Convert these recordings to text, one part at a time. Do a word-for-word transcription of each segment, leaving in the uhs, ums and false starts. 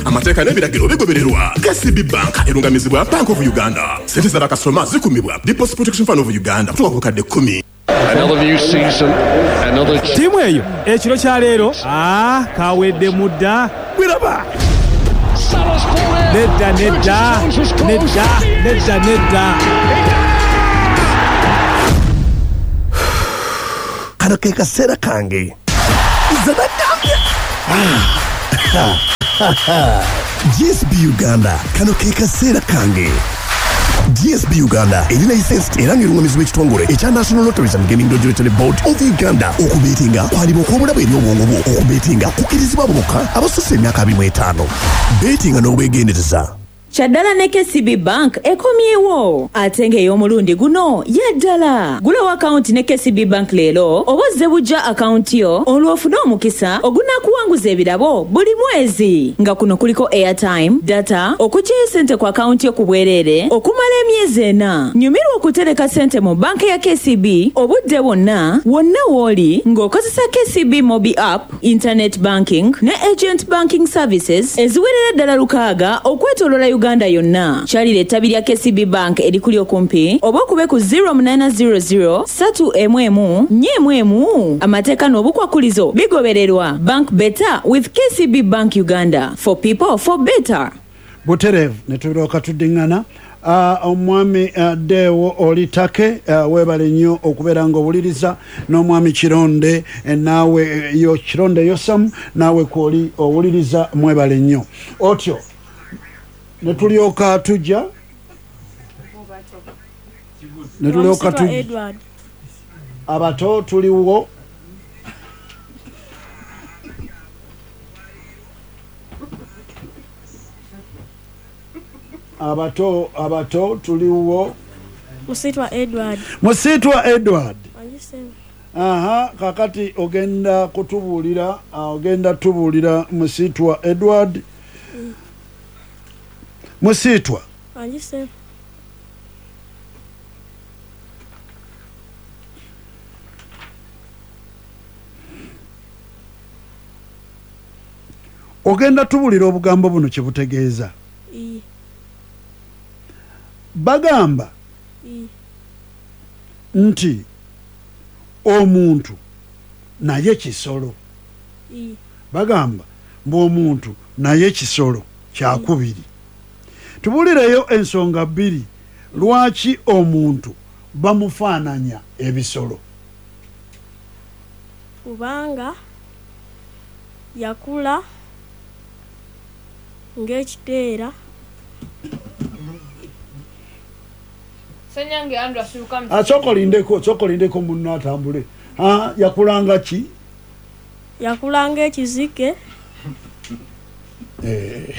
Bank amateeka n'ebiragiro bigobererwa. K C B Bank erungamizibwa Bank of Uganda. Sente z'abakasitoma zikumibwa Deposit Protection Fund of Uganda kutuuka ku bukadde kkumi. Another new season, another timu eyo ekiro kya leero ah kawedde mudda wiraba nedda nedda nedda nedda nedda kano ke kaseera kange zanagambye G S B Uganda kano ke kaseera kange. G S B Uganda eri licensed era ng'erungamizibwa ekitongole ekya National Lotteries and Gaming Regulatory Board of Uganda. Okubeetinga kwaliba okw'obulabe eri obwongo bwo. Okubeetinga kukkirizibwa bokka abasusse emyaka abiri mu etaano. Beetinga n'obwegendereza. Chaddala ne K C B Bank ekomyewo ate ng'ey'omulundi guno yaddala. Gulawo akawunti ne K C B Bank leero obozze bujja akawunti yo olw'ofuna omukisa ogunaakuwanguza ebirabo buli mwezi nga kuno kuliko airtime, data, okuggyayo ssente ku akawunti yo ku bwereere okumala emyezi ena. Nyumirwa okutereka ssente mu banka ya K C B obudde bwonna wonna w'oli ng'okozesa K C B Mobi App, Internet Banking ne Agent Banking Services eziwerera ddala lukaaga okwetooloola Uganda yonna. Kyalira ettabi lya K C B Bank erikuli okumpi oba okube ku zero nine zero zero three M M nine M M. Amateeka n'obukwakulizo bigobererwa. Bank better with K C B Bank Uganda. For people for better. Buterevu netuloka tudingana. Uh, omwami uh, Dewo Olitake uh, webale nnyo okubeera ng'owuliriza n'omwami Kironde uh, naawe uh, yo Kironde Yosamu naawe kwoli owuliriza mwebale nnyo otyo netulyoka tujja netulyoka tujja abato tuliwo abato abato tuliwo Musitwa Edward Musitwa Edward aha kakati ogenda kutubulira ogenda tubulira Musitwa Edward mm. Musitwa Anjise ogenda tubulira obugambo buno kye butegeeza i bagamba i nti omuntu naye kisolo i bagamba mbu omuntu naye kisolo kyakubiri. Tubulireyo ensonga bbiri lwaki omuntu bamufaananya ebisolo. Kubanga yakula ng'ekiteera Senyange Andrew asuka mtu. Achokolindeko, chokolindeko munna atambule. Ah, yakulanga ki? Yakulanga ekizike. Eh.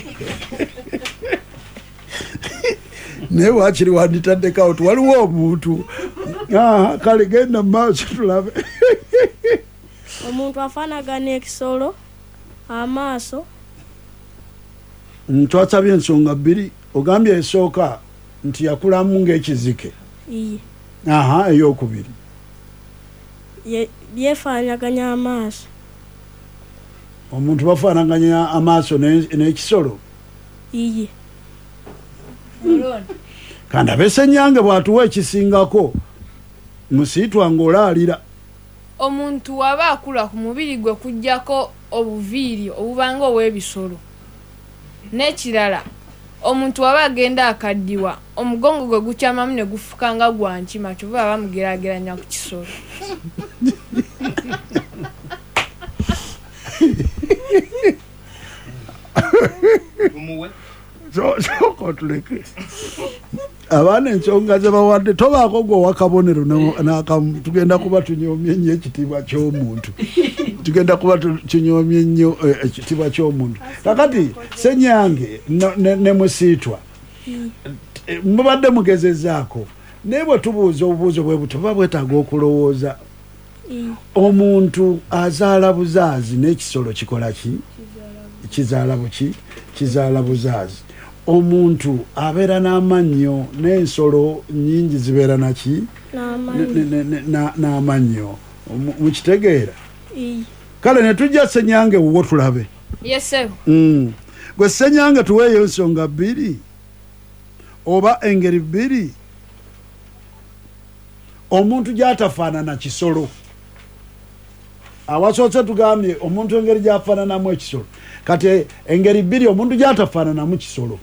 Ne wachiri wanditandeka out waliwo omuntu. Ah, kale genda maaso tulabe. Omuntu afaanagana ekisolo amaaso. Ntwasabye ensonga bbiri ogambye esooka nti yakulamu ng'ekizike. Iye. Aha, ey'okubiri. Ye byefaanaganya amaaso. Omuntu bafaanaganya amaaso n'ekisolo. Iye. Kandi abesenyange bw'atuwa ekisingako Musitwa ng'olaalira. Omuntu waba akula ku mubiri gwe kujjako obuviiri obubanga ow'ebisolo. N'ekirala omuntu waba agenda akaddiwa omugongo gwe gukyamamu ne gufukanga gwa nkima kyova bamugeraageranya ku kisolo. Soko tuleke abaana ensonga ze bawadde tobaako gwe owakabonero tugenda kuba tunyoomye nnyo ekitiibwa ky'omuntu tugenda kuba tunyoomye nnyo ekitiibwa ky'omuntu. Kakati Senyange ne Musitwa mubadde mugezezaako naye bwe tubuuza obubuuzo bwe buto buba bwetaaga okulowooza. Omuntu azaala buzaazi n'ekisolo kikola ki? Kizaala buki? Kizaala buzaazi. Omuntu abeera n'amannyo n'ensolo nnyingi zibeera naki? N'amannyo. Mukitegeera? Kale ne tujja Senyange wuwo tulabe. Yes sir. Mm. gwe Ssenyanga tuweeyo ensonga bbiri oba engeri bbiri omuntu gy'atafaanana kisolo. Awasoose tugambye omuntu engeri gy'afaananamu ekisolo, kati engeri bbiri omuntu gy'atafaananamu kisolo.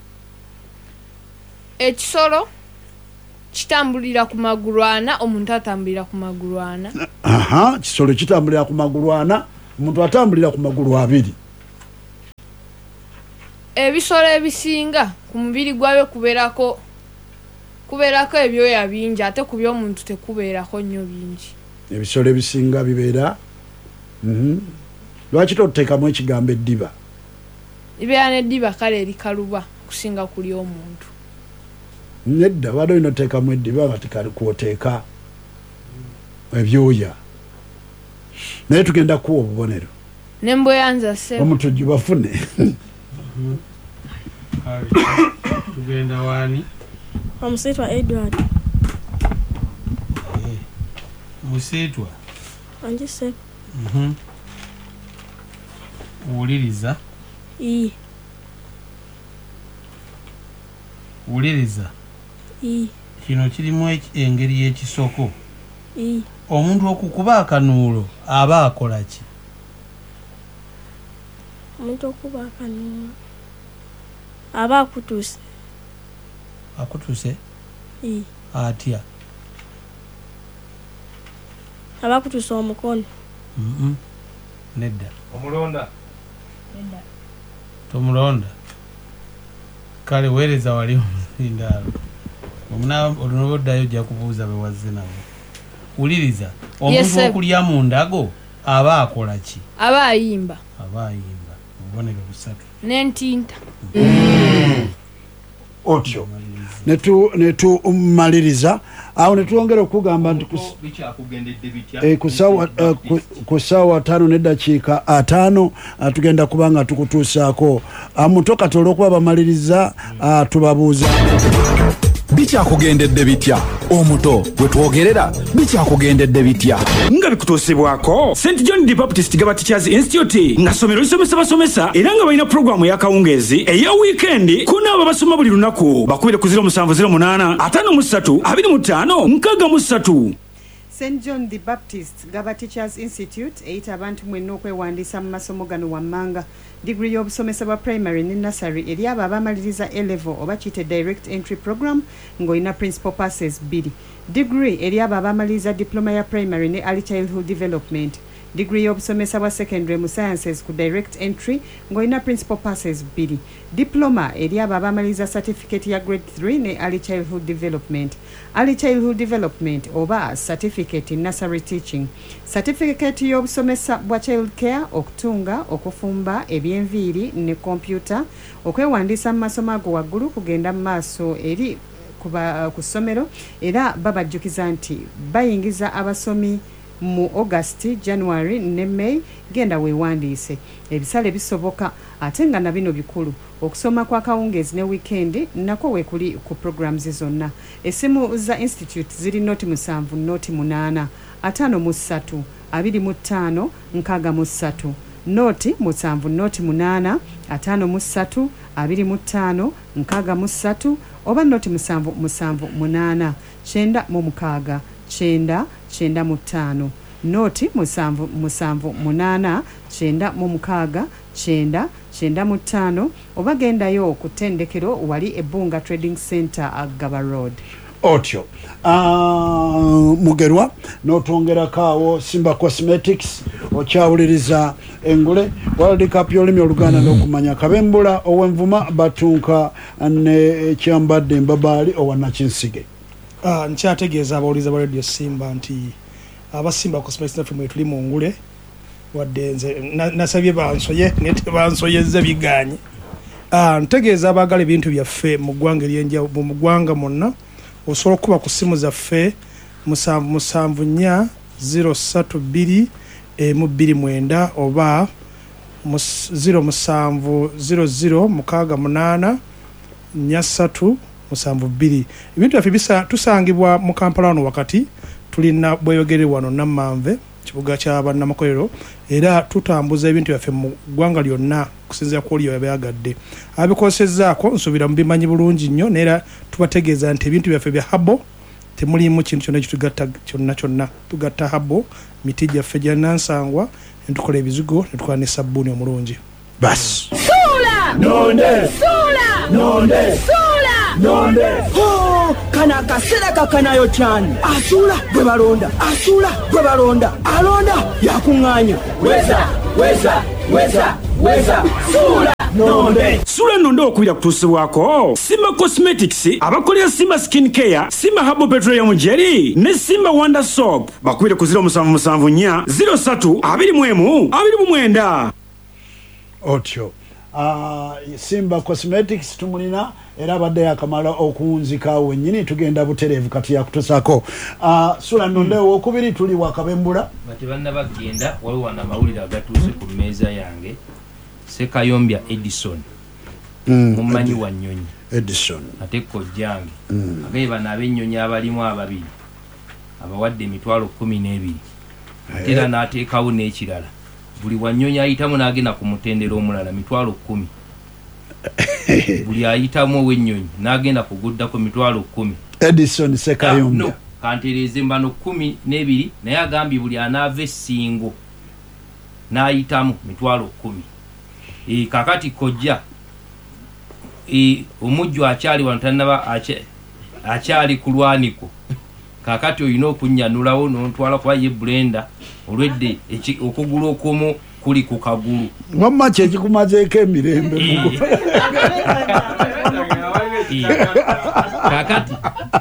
Ekisolo kitambulira ku magulu ana, omuntu atambulira ku magulu ana. Aha, kisolo kitambulira ku magulu ana, omuntu atambulira ku magulu abiri. Ebisolo ebisinga ku mubiri gwabyo kubeerako kubeerako ebyoya bingi, ate ku by'omuntu tekubeerako nnyo bingi. Ebisolo ebisinga bibeera mhm lwaki toteekamu ekigambo eddiba? Ibeera n'eddiba kale erikaluba kusinga kuli omuntu. Nedda bado ino teekamu eddiba nga tikali kwoteeka ebyoya. Naye tugenda kuwa obubonero. Nemboyanza se. Omutujju bafune. Tugenda wani? Omusitwa Edward. Musitwa? Anjise. Mhm. Wuliriza? Iyi. Wuliriza? Iyi. Kino kirimu engeri y'ekisoko. Iyi. Omuntu okukuba akanuulo aba akola ki? Omuntu okuba akanuulo aba akutuse. Akutuse? Iyi. Atya? Aba akutuse omukono. Mhm. Nedda. Omulonda. Nedda. Tomulonda. Kale weereza wali omuzindaalo. Omuna olunoboddayo ojja kubuuza be wazze nabo. Wuliriza, omuntu okulya mu ndago aba akola ki? Aba ayimba. Aba ayimba. Obubonero busatu. N'entinta. Otyo netu netumaliriza awo netwongera okugamba nti ku ssaawa ttaano n'eddakiika ataano tugenda kubanga tukutuusaako muto kati olw'okuba bamaliriza tubabuuza bikyakugendedde bitya omuto bwe twogerera bikyakugendedde bitya nga bikutuusibwako Saint John the Baptist Gaba Teachers Institute nga somero lisomesa basomesa era nga balina puroguramu ya kawungeezi eya wiikendi kunaabo basoma buli lunaku bakubire ku zero musanvu zero munaana ataano mu ssatu abiri mu ttaano nkaaga mu ssatu. Saint John the Baptist Gaba Teachers Institute eyita abantu mwenna okwewandiisa mu masomo gano wammanga degree y'obusomesa bwa primary ne nursery eri abo abamaliriza A level oba kiyite direct entry program ng'olina principal passes bbiri, degree eri abo abamaliriza diploma ya primary ne early childhood development, degree y'obusomesa bwa secondary mu sciences ku direct entry ng'olina principal passes bbiri, diploma eri abo abamaliriza certificate ya grade three ne early childhood development, early childhood development oba certificate in nursery teaching, certificate y'obusomesa bwa child care okutunga okufumba ebyenviiri ne computer okwewandiisa mu masomo ago waggulu kugenda mu maaso eri kuba ku ssomero era babajjukiza nti bayingiza abasomi mu August, January ne May genda weewandiise ebisale bisoboka ate nga na bino bikulu okusoma kwa kawungeezi ne weekend nako weekuli ku programs zonna. Essimu za institute ziri noti musanvu noti munaana ataano mu ssatu abiri mu ttaano nkaaga mu ssatu, noti musanvu noti munaana ataano mu ssatu abiri mu ttaano nkaaga mu ssatu oba noti musanvu musanvu munaana kyenda mu mukaaga kyenda kyenda mu ttaano, noti musanvu musanvu munaana kyenda mu mukaaga kyenda kyenda mu ttaano oba gendayo ku ttendekero wali Ebbunga Trading Center Gaba Road. Otyo uh, Mugerwa n'otwongerako awo Simba Cosmetics okyawuliriza engule World Cup y'olulimi Oluganda n'okumanya Kabembula ow'Envuma Batunka ne Kyambadde Mbabaali owa Nakinsige. Ah, nkyategeeza abawuliza ba Radio Simba nti aba Simba Cosmetics naffe mwe tuli mu ngule wadde nze nasabye bansoye nete bansoyezza biganye. Ah, ntegeeza abaagala ebintu byaffe mu ggwanga eryenjawulo mu ggwanga mwonna osobola okuba ku ssimu zaffe musanvu musanvu nnya zero ssatu bbiri emu bbiri mwenda oba zero musanvu zero zero mukaaga munaana nnya ssatu musanvu bbiri. Ebintu byaffe tusangibwa mu Kampala wano wakati tulina bweyogere wano Nammanve kibuga kya bannamakolero era tutambuza ebintu byaffe mu ggwanga lyonna okusinziira ku oli yabayagadde abikozesaako nsuubira mubimanyi bulungi nnyo neera tubategeeza nti ebintu byaffe bya habo temulimu kintu kyonna ekitugatta kyonna kyonna tugatta habo miti gyaffe gya nansangwa ne tukola ebizigo ne tukola ne sabbuuni omulungi basi Sula! Nonde! Sula! Nonde! Sula! Nonde! Oh, kana akasera kakanayo cyane asula bwe balonda asula bwe balonda alonda yakuŋŋaanya weza weza weza weza sula nonde sula nonde okubira kutuusibwako Simba Cosmetics abakolera Simba Skin Care Simba Herbal Petroleum Jelly ne Simba Wonder Soap bakubire ku zero musanvu musanvu nnya zero three abiri mu emu abiri mu mwenda otyo uh, Simba Cosmetics tumulina era abadde yakamala okunzika wennyini tugenda butereevu kati yakutusako uh, sula nonde mm. okubiri tuli wakabembula bati banna bagenda waliwo wana mawulire agatuuse ku mmeeza yange Sekayombya Edison mm. mumanyi wa nnyonyi Edison ate kojjange mm. agaye bano ab'ennyonyi abalimu ababiri abawadde emitwalo kumi n'ebiri ate era n'ateekawo n'ekirala buli wanyonyi ayitamu n'agenda ku mutendera omulala mitwalo kumi buli ayitamu ow'ennyonyi n'agenda kuguddako mitwalo kumi Edison Sekayombya no, kantereeze mbano kumi n'ebiri naye agambye buli anaava essingo n'ayitamu mitwalo kumi e, kakati kojja e, omujju akyali wano tannaba akyali ku lwaniko kakati olina okunnyanulawo n'ontwala kuba ye blender olwedde okugulu okumu kuli ku kagulu wamma kyekikumazeeko emirembe kakati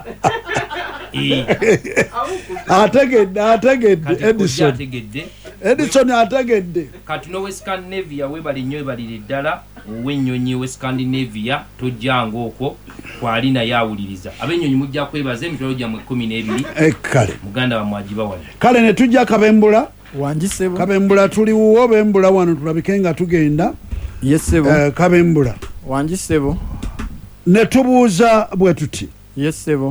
ategedde ategedde Edison Edison ategedde kati nowe Scandinavia webali nnyo ebalire ddala ow'ennyonyi we Scandinavia tojjanga okwo kwali naye awuliriza ab'ennyonyi mujja kwebaza emitwalo gyammwe kumi n'ebiri kale muganda bamwagiba wano kale ne tujja kabembula wanjisebo kabembula tuli wuwo bembula wano tulabike nga tugenda yesebo uh, kabembula wanjisebo ne tubuuza bwe tuti yesebo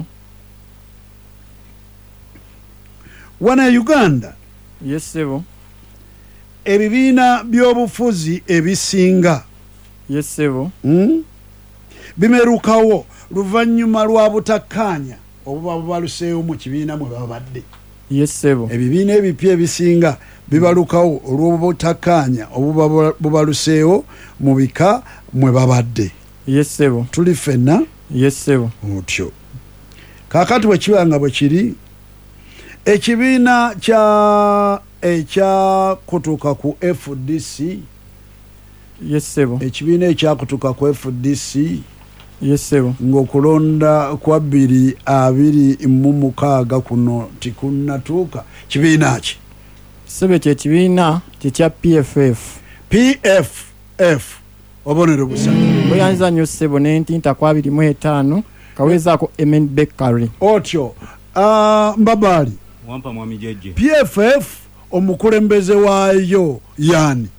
wana Uganda yesebo ebibiina by'obufuzi ebisinga yesebo mm? bimerukawo luvannyuma lwa butakkaanya obuba bubaluseewo mu kibiina mwe babadde yesebo ebibiina ebipya ebisinga bibalukawo olw'obutakkaanya obuba bubaluseewo mu bika mwe babadde yesebo tuli ffenna yesebo otyo kaakati bwe kibanga bwe kiri ekibiina kya ekyakutuka ku F D C yesebo ekibiina ekyakutuka ku F D C yesebo ng'okulonda kwa bbiri abiri mu mukaaga kuno tikunnatuuka kibiina ki sebe kye kibiina kyekya P F F P F F obonero busatu bweyanziza nnyo sebo n'entinta ku abiri mu etaano kaweezaako Emen Bakery otyo uh, Mbabali wampa mwami jeje P F F omukulembeze waayo yani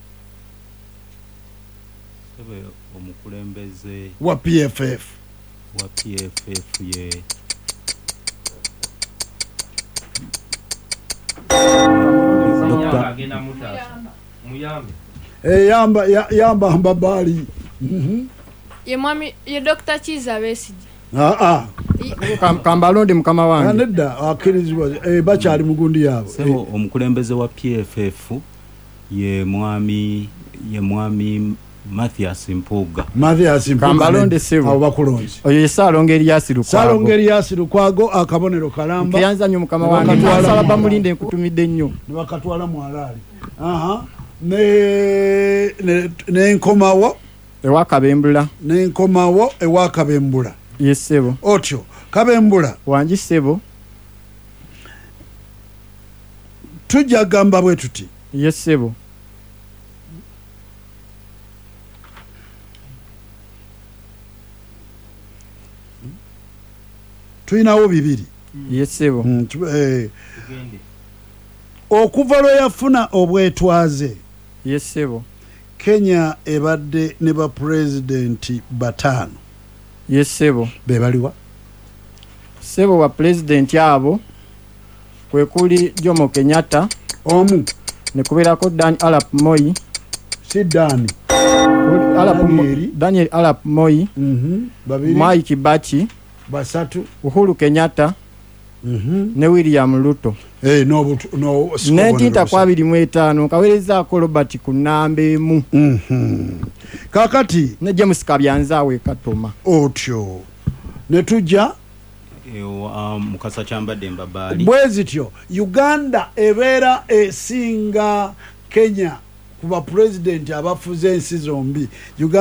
sebe omukulembeze wa P F F wa P F F ye Eh yamba yamba Mbabali mhm ye mwami ye Doctor Chiza Besije ah ah kambalonde mukama wange anedda akirizibwa eh bakyali mugundi yabo sebo omukulembeze wa P F F ye mwami ye mwami Mathias Mpuga Mathias Mpuga kambalonde sebo abo bakulonzi oyo yesaalonga Elias Lukwago saalonga Elias Lukwago akabonero kalamba yanza nnyo mukama wange twasala bamulinde nkutumidde nnyo ne bakatwala mu alali aha ne ne nkomawo ewa kabembula ne nkomawo ewa kabembula yesebo otyo kabembula wanji sebo tujja gamba bwe tuti yesebo tuyinawo bibiri yesebo mm, eh, okuva lwe yafuna obwetwaze yesebo Kenya ebadde ne ba president batano yesebo bebaliwa sebo wa president abo kwe kuli Jomo Kenyatta omu nekubeerako Dan Arap Moi si Dani Arap Mo- Daniel. Daniel Arap Moi Mhm. Babiri. Mwai Kibaki basatu Uhuru Kenyatta Mhm. ne William Ruto eh no but no netinta kwa abiri mu etaano kaweerezaako Robert Kunamba emu Mhm. kakati ne James Kabyanzaawe Katoma otyo ne tujja mukasa kyambadde mbabaali bwezityo Uganda ebeera esinga Kenya kuba president abafuze ensi zombi Uganda